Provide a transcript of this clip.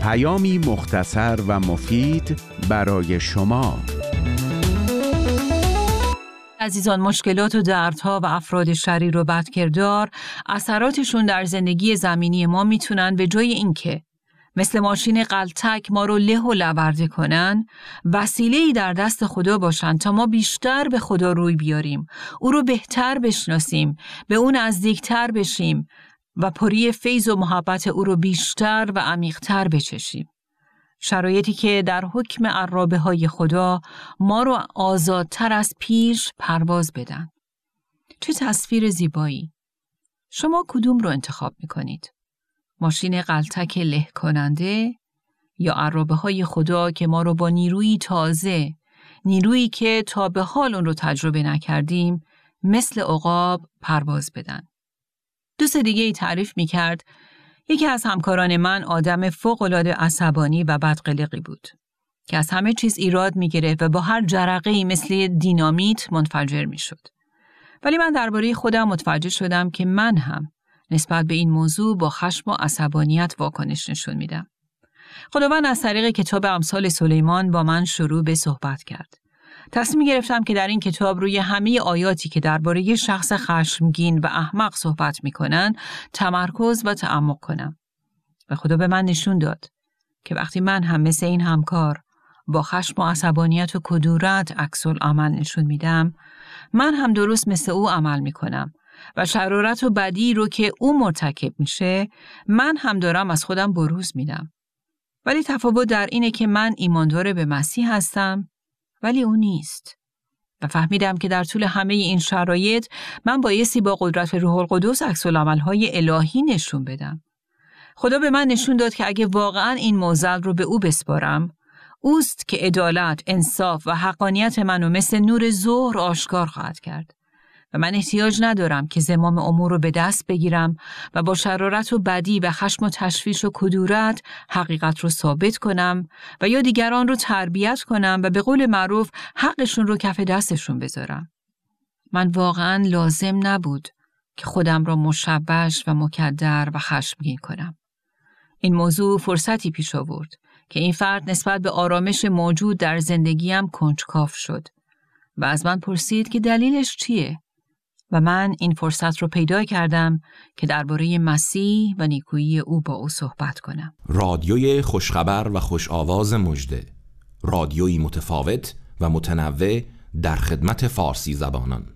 پیامی مختصر و مفید برای شما. عزیزان، مشکلات و دردها و افراد شریر و بدکردار اثراتشون در زندگی زمینی ما میتونن به جای اینکه مثل ماشین غلتک ما رو له و لورده کنن، وسیله‌ای در دست خدا باشن تا ما بیشتر به خدا روی بیاریم، او رو بهتر بشناسیم، به اون نزدیکتر بشیم و پری فیض و محبت او رو بیشتر و عمیق‌تر بچشیم. شرایطی که در حکم عرابه های خدا ما رو آزادتر از پیش پرواز بدن. چه تصویر زیبایی! شما کدوم رو انتخاب میکنید؟ ماشین غلتک له کننده یا عرابه های خدا که ما رو با نیرویی تازه، نیرویی که تا به حال اون رو تجربه نکردیم، مثل عقاب پرواز بدن؟ دوست دیگه ای تعریف میکرد یکی از همکاران من آدم فوق‌العاده عصبانی و بدقلقی بود که از همه چیز ایراد می‌گرفت و با هر جرقه‌ای مثل دینامیت منفجر می‌شد. ولی من درباره خودم متوجه شدم که من هم نسبت به این موضوع با خشم و عصبانیت واکنش نشون میدم. خداوند از طریق کتاب امثال سلیمان با من شروع به صحبت کرد. تصمیم گرفتم که در این کتاب روی همه آیاتی که درباره یه شخص خشمگین و احمق صحبت میکنن تمرکز و تعمق کنم. و خدا به من نشون داد که وقتی من هم مثل این همکار با خشم و عصبانیت و کدورت عکس‌العمل نشون میدم، من هم درست مثل او عمل میکنم و شرارت و بدی رو که او مرتکب میشه من هم دارم از خودم بروز میدم. ولی تفاوت در اینه که من ایماندار به مسیح هستم ولی او نیست. و فهمیدم که در طول همه این شرایط من بایستی با قدرت روح القدس عکس‌العمل‌های الهی نشون بدم. خدا به من نشون داد که اگه واقعاً این معضل رو به او بسپارم، اوست که عدالت، انصاف و حقانیت منو مثل نور ظهر آشکار خواهد کرد. و من احتیاج ندارم که زمام امور رو به دست بگیرم و با شرارت و بدی و خشم و تشویش و کدورت حقیقت رو ثابت کنم و یا دیگران رو تربیت کنم و به قول معروف حقشون رو کف دستشون بذارم. من واقعاً لازم نبود که خودم رو مشوش و مکدر و خشمگین کنم. این موضوع فرصتی پیش آورد که این فرد نسبت به آرامش موجود در زندگیم کنجکاو شد و از من پرسید که دلیلش چیه؟ و من این فرصت رو پیدا کردم که درباره مسیح و نیکویی او با او صحبت کنم. رادیوی خوشخبر و خوش آواز مژده، رادیویی متفاوت و متنوع در خدمت فارسی زبانان.